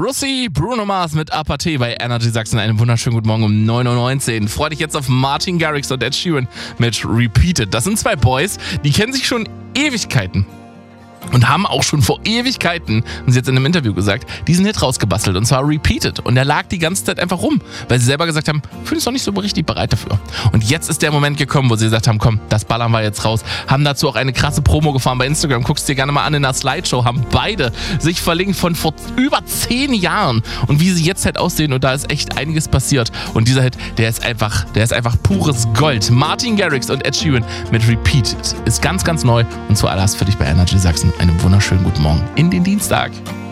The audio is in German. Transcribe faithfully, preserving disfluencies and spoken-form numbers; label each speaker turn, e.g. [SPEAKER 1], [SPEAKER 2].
[SPEAKER 1] Russi, Bruno Mars mit Apathy bei Energy Sachsen. Einen wunderschönen guten Morgen um neun Uhr neunzehn. Freu dich jetzt auf Martin Garrix und Ed Sheeran mit Repeated. Das sind zwei Boys, die kennen sich schon Ewigkeiten. Und haben auch schon vor Ewigkeiten, haben sie jetzt in einem Interview gesagt, diesen Hit rausgebastelt. Und zwar Repeated. Und der lag die ganze Zeit einfach rum. Weil sie selber gesagt haben, ich bin jetzt noch nicht so richtig bereit dafür. Und jetzt ist der Moment gekommen, wo sie gesagt haben, komm, das ballern wir jetzt raus. Haben dazu auch eine krasse Promo gefahren bei Instagram. Guckst dir gerne mal an in der Slideshow. Haben beide sich verlinkt von vor über zehn Jahren. Und wie sie jetzt halt aussehen. Und da ist echt einiges passiert. Und dieser Hit, der ist einfach, der ist einfach pures Gold. Martin Garrix und Ed Sheeran mit Repeated. Ist ganz, ganz neu. Und zuallererst für dich bei Energy Sachsen. Einen wunderschönen guten Morgen in den Dienstag.